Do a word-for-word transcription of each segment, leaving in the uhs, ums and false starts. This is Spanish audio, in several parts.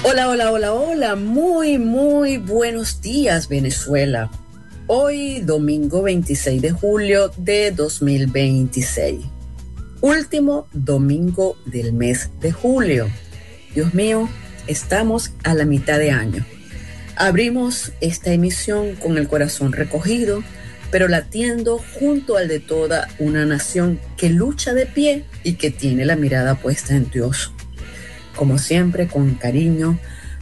Hola, hola, hola, hola, muy, muy buenos días, Venezuela. Hoy, domingo veintiséis de julio de dos mil veintiséis. Último domingo del mes de julio. Dios mío, estamos a la mitad de año. Abrimos esta emisión con el corazón recogido, pero latiendo junto al de toda una nación que lucha de pie y que tiene la mirada puesta en Dios. Como siempre, con cariño,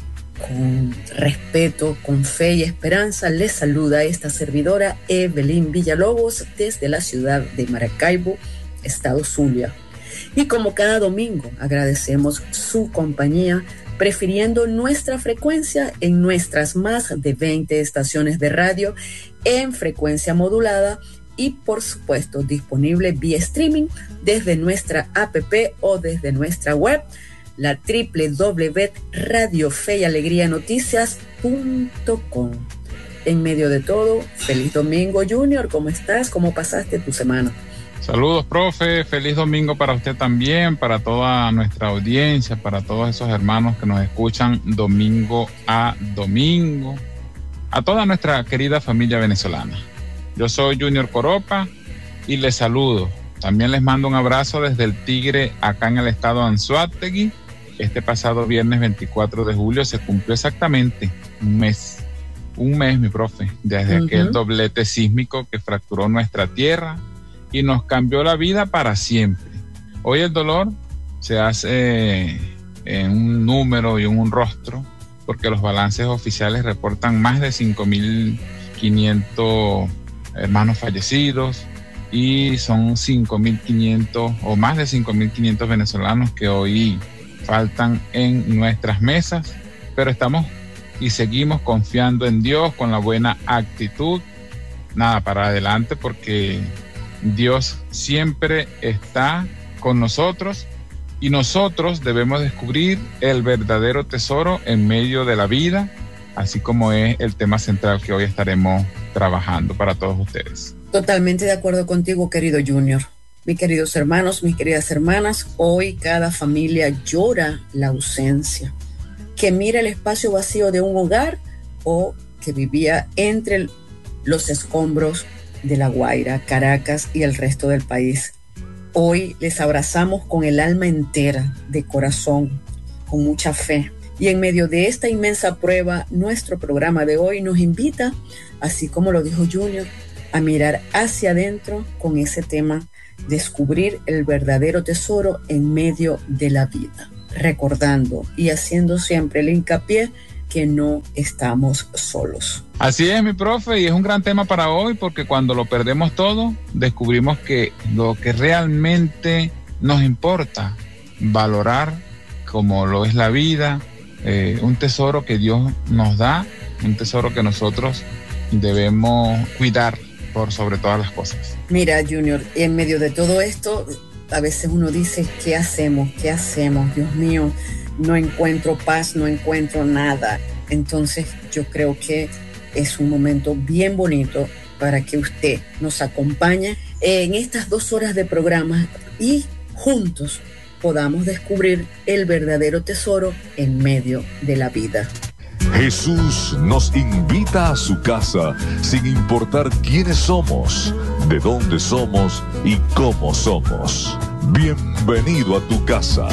con respeto, con fe y esperanza, les saluda esta servidora Evelyn Villalobos desde la ciudad de Maracaibo, estado Zulia. Y como cada domingo, agradecemos su compañía, prefiriendo nuestra frecuencia en nuestras más de veinte estaciones de radio en frecuencia modulada y, por supuesto, disponible vía streaming desde nuestra app o desde nuestra web, la doble u doble u doble u punto radio fe y alegría noticias punto com. En medio de todo, feliz domingo, Junior. ¿Cómo estás? ¿Cómo pasaste tu semana? Saludos, profe. Feliz domingo para usted también, para toda nuestra audiencia, para todos esos hermanos que nos escuchan domingo a domingo, a toda nuestra querida familia venezolana. Yo soy Junior Coropa y les saludo. También les mando un abrazo desde el Tigre, acá en el estado de Anzoátegui. Este pasado viernes veinticuatro de julio se cumplió exactamente un mes, un mes, mi profe, desde uh-huh. aquel doblete sísmico que fracturó nuestra tierra y nos cambió la vida para siempre. Hoy el dolor se hace en un número y en un rostro, porque los balances oficiales reportan más de cinco mil quinientos hermanos fallecidos y son cinco mil quinientos o más de cinco mil quinientos venezolanos que hoy faltan en nuestras mesas, pero estamos y seguimos confiando en Dios con la buena actitud. Nada, para adelante, porque Dios siempre está con nosotros y nosotros debemos descubrir el verdadero tesoro en medio de la vida, así como es el tema central que hoy estaremos trabajando para todos ustedes. Totalmente de acuerdo contigo, querido Junior. Mis queridos hermanos, mis queridas hermanas, hoy cada familia llora la ausencia, que mira el espacio vacío de un hogar o que vivía entre los escombros de La Guaira, Caracas y el resto del país. Hoy les abrazamos con el alma entera, de corazón, con mucha fe. Y en medio de esta inmensa prueba, nuestro programa de hoy nos invita, así como lo dijo Junior, a mirar hacia adentro con ese tema: descubrir el verdadero tesoro en medio de la vida, recordando y haciendo siempre el hincapié que no estamos solos. Así es, mi profe, y es un gran tema para hoy, porque cuando lo perdemos todo, descubrimos que lo que realmente nos importa valorar, como lo es la vida, eh, un tesoro que Dios nos da, un tesoro que nosotros debemos cuidar por sobre todas las cosas. Mira, Junior, en medio de todo esto, a veces uno dice, ¿qué hacemos? ¿Qué hacemos? Dios mío, no encuentro paz, no encuentro nada. Entonces, yo creo que es un momento bien bonito para que usted nos acompañe en estas dos horas de programa y juntos podamos descubrir el verdadero tesoro en medio de la vida. Jesús nos invita a su casa sin importar quiénes somos, de dónde somos y cómo somos. Bienvenido a tu casa.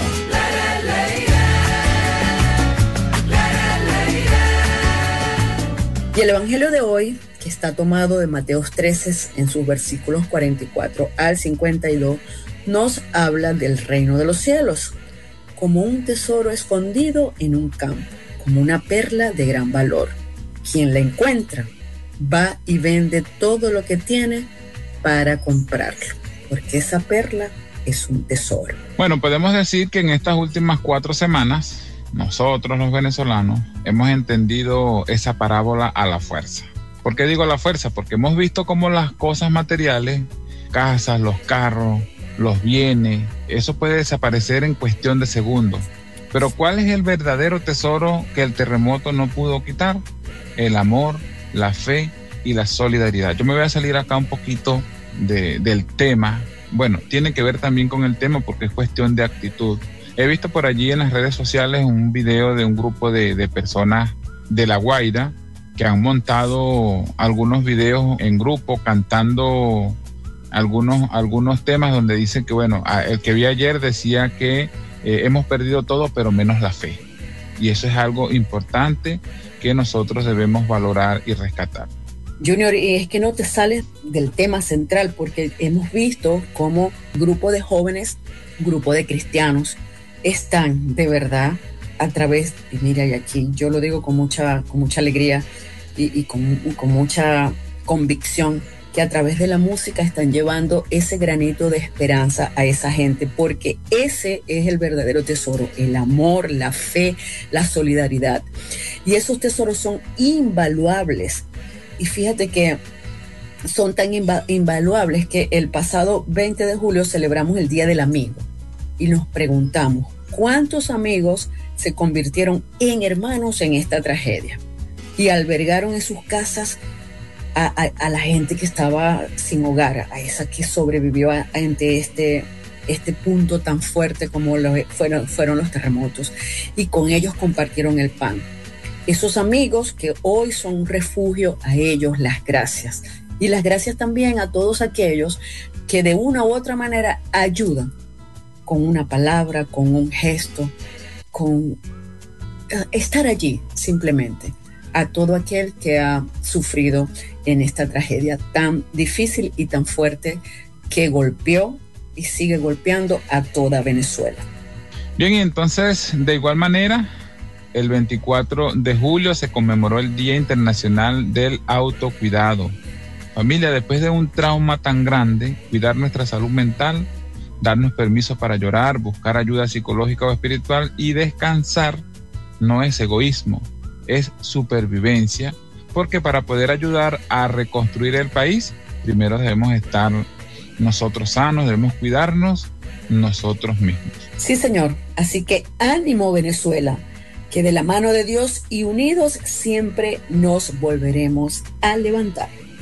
Y el evangelio de hoy, que está tomado de Mateo trece en sus versículos cuarenta y cuatro al cincuenta y dos, nos habla del reino de los cielos como un tesoro escondido en un campo, como una perla de gran valor. Quien la encuentra va y vende todo lo que tiene para comprarlo, porque esa perla es un tesoro. Bueno, podemos decir que en estas últimas cuatro semanas, nosotros los venezolanos hemos entendido esa parábola a la fuerza. ¿Por qué digo a la fuerza? Porque hemos visto cómo las cosas materiales, casas, los carros, los bienes, eso puede desaparecer en cuestión de segundos. Pero ¿cuál es el verdadero tesoro que el terremoto no pudo quitar? El amor, la fe y la solidaridad. Yo me voy a salir acá un poquito de, del tema. Bueno, tiene que ver también con el tema porque es cuestión de actitud. He visto por allí en las redes sociales un video de un grupo de, de personas de La Guaira que han montado algunos videos en grupo cantando algunos, algunos temas donde dicen que, bueno, el que vi ayer decía que eh, hemos perdido todo pero menos la fe. Y eso es algo importante que nosotros debemos valorar y rescatar. Junior, y es que no te sales del tema central, porque hemos visto cómo grupo de jóvenes, grupo de cristianos, están de verdad a través, y mira, y aquí yo lo digo con mucha, con mucha alegría y, y con, con mucha convicción, que a través de la música están llevando ese granito de esperanza a esa gente, porque ese es el verdadero tesoro, el amor, la fe, la solidaridad. Y esos tesoros son invaluables. Y fíjate que son tan inva- invaluables que el pasado veinte de julio celebramos el Día del Amigo y nos preguntamos cuántos amigos se convirtieron en hermanos en esta tragedia y albergaron en sus casas a, a, a la gente que estaba sin hogar, a esa que sobrevivió a, a, ante este, este punto tan fuerte como lo fueron, fueron los terremotos, y con ellos compartieron el pan. Esos amigos que hoy son un refugio, a ellos las gracias. Y las gracias también a todos aquellos que de una u otra manera ayudan con una palabra, con un gesto, con estar allí simplemente, a todo aquel que ha sufrido en esta tragedia tan difícil y tan fuerte que golpeó y sigue golpeando a toda Venezuela. Bien, y entonces, de igual manera, el veinticuatro de julio se conmemoró el Día Internacional del Autocuidado. Familia, después de un trauma tan grande, cuidar nuestra salud mental, darnos permiso para llorar, buscar ayuda psicológica o espiritual y descansar no es egoísmo, es supervivencia, porque para poder ayudar a reconstruir el país, primero debemos estar nosotros sanos, debemos cuidarnos nosotros mismos. Sí, señor. Así que ánimo, Venezuela, que de la mano de Dios y unidos siempre nos volveremos a levantar.